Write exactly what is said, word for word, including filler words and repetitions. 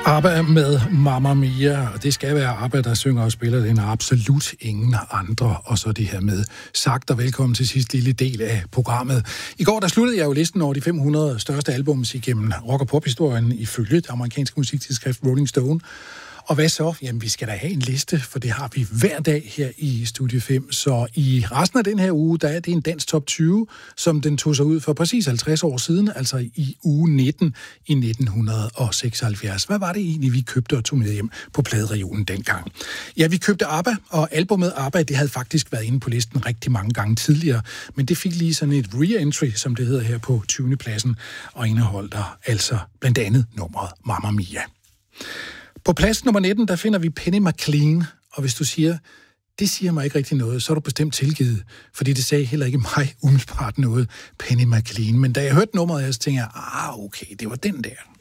ABBA med Mamma Mia, og det skal være ABBA, der synger og spiller den, og absolut ingen andre. Og så det her med sagt og velkommen til sidste lille del af programmet. I går der sluttede jeg jo listen over de fem hundrede største albums igennem rock- og pop-historien ifølge det amerikanske musiktidsskrift Rolling Stone. Og hvad så? Jamen, vi skal da have en liste, for det har vi hver dag her i Studie fem. Så i resten af den her uge, der er det en dansk top tyve, som den tog sig ud for præcis halvtreds år siden, altså i uge nitten i nitten seksoghalvfjerds. Hvad var det egentlig, vi købte og tog med hjem på pladeregionen dengang? Ja, vi købte ABBA, og albumet ABBA, det havde faktisk været inde på listen rigtig mange gange tidligere, men det fik lige sådan et re-entry, som det hedder her på tyvende pladsen, og indeholdt der altså blandt andet nummeret Mamma Mia. På plads nummer nitten, der finder vi Penny McLean, og hvis du siger, det siger mig ikke rigtig noget, så er du bestemt tilgivet, fordi det sagde heller ikke mig umiddelbart noget, Penny McLean. Men da jeg hørte nummeret, så tænkte jeg, ah, okay, det var den der.